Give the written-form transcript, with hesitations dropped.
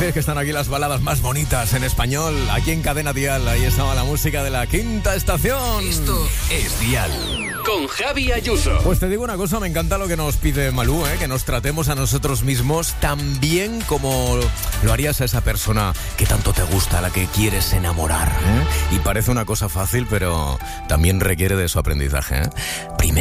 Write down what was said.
Así es que están aquí las baladas más bonitas en español, aquí en Cadena Dial. Ahí estaba la música de la Quinta Estación. Esto es Dial, con Javi Ayuso. Pues te digo una cosa, me encanta lo que nos pide Malú, que nos tratemos a nosotros mismos tan bien como lo harías a esa persona que tanto te gusta, a la que quieres enamorar. Y parece una cosa fácil, pero también requiere de su aprendizaje. Primero